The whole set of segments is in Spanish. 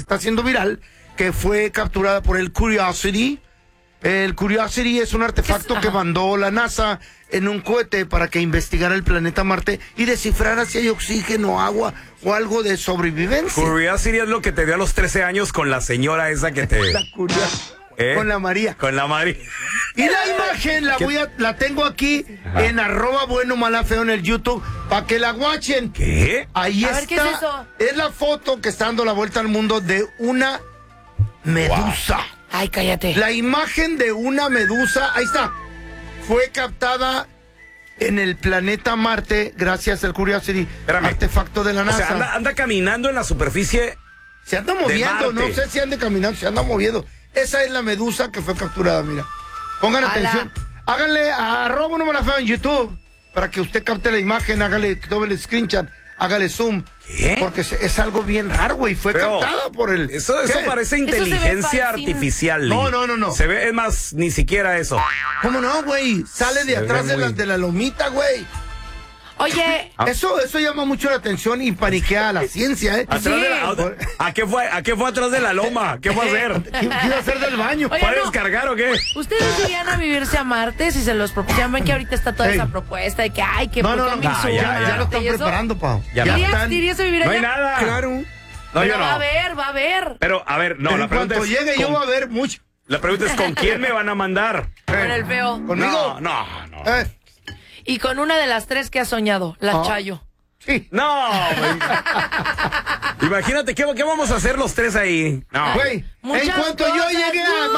está haciendo viral, que fue capturada por el Curiosity. El Curiosity es un artefacto que mandó la NASA en un cohete para que investigara el planeta Marte y descifrara si hay oxígeno, agua o algo de sobrevivencia. Curiosity es lo que te dio a los 13 años con la señora esa que te... La Curiosity. Con la María. Con la María. Y la imagen la tengo aquí en @buenomalafeo en el YouTube para que la watchen. ¿Qué? Ahí A está. ver, ¿qué es eso? Es la foto que está dando la vuelta al mundo de una medusa. Wow. Ay, cállate. La imagen de una medusa, ahí está. Fue captada en el planeta Marte gracias al Curiosity, artefacto de la NASA. O sea, anda caminando en la superficie. Se anda moviendo, no sé si ande caminando, se anda moviendo. Esa es la medusa que fue capturada, mira. Pongan atención. Háganle a @buenomalafeo en YouTube para que usted capte la imagen, hágale doble screenshot, hágale zoom. ¿Qué? Porque es algo bien raro, güey. Fue captada por el... Eso parece inteligencia artificial. No. Se ve, es más, ni siquiera eso. ¿Cómo no, güey? Sale de atrás de la lomita, güey. Oye, eso llama mucho la atención y paniquea a la ciencia, ¿eh? ¿A qué fue atrás de la loma? ¿Qué fue a hacer? ¿Qué iba a hacer del baño? Oye, ¿Para descargar o qué? ¿ustedes irían a vivirse a Marte si se los propusieran? Ven que ahorita está toda esa propuesta de que, ay, que No, ya lo están preparando, Pau. ¿Irías a vivir allá? No hay nada. Claro. No, yo no. Va a haber. Pero, a ver, no, Pero la pregunta es... cuando llegue yo va a haber mucho. La pregunta es, ¿con quién me van a mandar? Con el feo. ¿Conmigo? No. Y con una de las tres que has soñado, la Chayo. Sí. No, güey. Imagínate, ¿qué vamos a hacer los tres ahí? No. Güey, en cuanto yo llegue a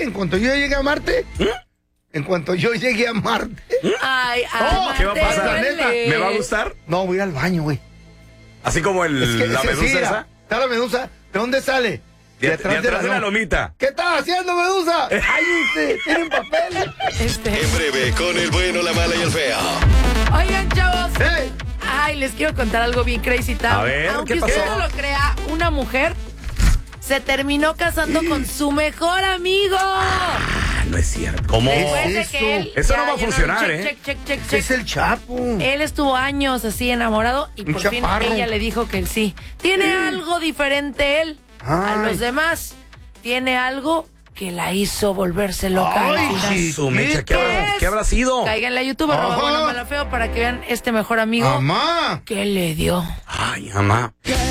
Marte, Ay, ¿qué va a pasar? la neta, ¿Me va a gustar? No, voy al baño, güey. Así como la medusa esa. Está la medusa. ¿De dónde sale? De atrás de la lomita. ¿Qué estás haciendo, medusa? ¡Ay, usted! ¿Tienen papel? En breve, con el bueno, la mala y el feo. Oigan, chavos. ¡Hey! Ay, les quiero contar algo bien crazy time. A ver, aunque ¿qué pasó? usted no lo crea, una mujer se terminó casando con su mejor amigo. No es cierto. ¿Cómo? Después de que él Eso ya no va a llenó funcionar, check. Es el Chapo. Él estuvo años así enamorado y Un por chaparro. fin ella le dijo que sí. Tiene algo diferente él a los demás. Tiene algo que la hizo volverse loca. Ay, al final. Su mecha, ¿qué habrá sido? Caigan en la YouTube, @buenomalafeo para que vean este mejor amigo. ¡Mamá! ¿Qué le dio? Ay, mamá.